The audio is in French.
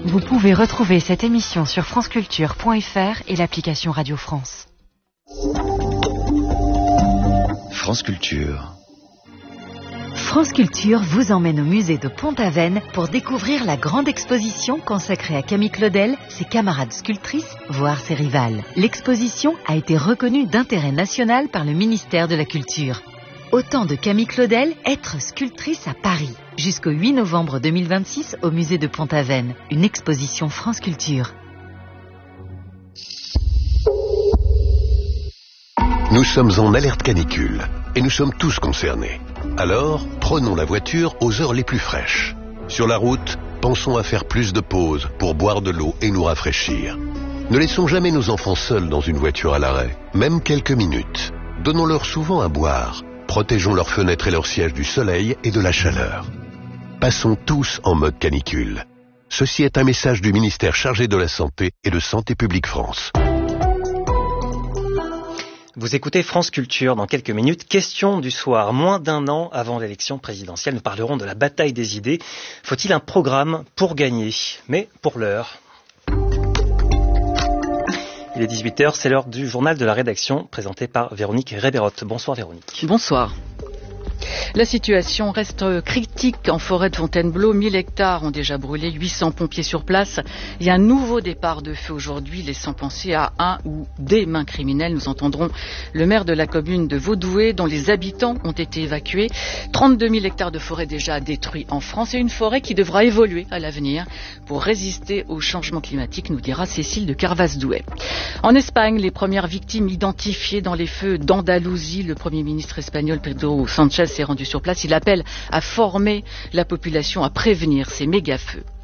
Vous pouvez retrouver cette émission sur franceculture.fr et l'application Radio France. France Culture. France Culture vous emmène au musée de Pont-Aven pour découvrir la grande exposition consacrée à Camille Claudel, ses camarades sculptrices, voire ses rivales. L'exposition a été reconnue d'intérêt national par le ministère de la Culture. Autant de Camille Claudel, être sculptrice à Paris. Jusqu'au 8 novembre 2026 au musée de Pont-Aven. Une exposition France Culture. Nous sommes en alerte canicule et nous sommes tous concernés. Alors, prenons la voiture aux heures les plus fraîches. Sur la route, pensons à faire plus de pauses pour boire de l'eau et nous rafraîchir. Ne laissons jamais nos enfants seuls dans une voiture à l'arrêt, même quelques minutes. Donnons-leur souvent à boire. Protégeons leurs fenêtres et leurs sièges du soleil et de la chaleur. Passons tous en mode canicule. Ceci est un message du ministère chargé de la Santé et de Santé publique France. Vous écoutez France Culture. Dans quelques minutes, question du soir. Moins d'un an avant l'élection présidentielle, nous parlerons de la bataille des idées. Faut-il un programme pour gagner ? Mais pour l'heure... Il est 18h, c'est l'heure du journal de la rédaction présenté par Véronique Réberotte. Bonsoir Véronique. Bonsoir. La situation reste critique en forêt de Fontainebleau. 1000 hectares ont déjà brûlé, 800 pompiers sur place. Il y a un nouveau départ de feu aujourd'hui, laissant penser à un ou des mains criminelles. Nous entendrons le maire de la commune de Vaudoué, dont les habitants ont été évacués. 32 000 hectares de forêt déjà détruits en France et une forêt qui devra évoluer à l'avenir pour résister au changement climatique, nous dira Cécile de Carvaz-Douai. En Espagne, les premières victimes identifiées dans les feux d'Andalousie, le Premier ministre espagnol Pedro Sánchez s'est rendu sur place. Il appelle à former la population à prévenir ces méga-feux.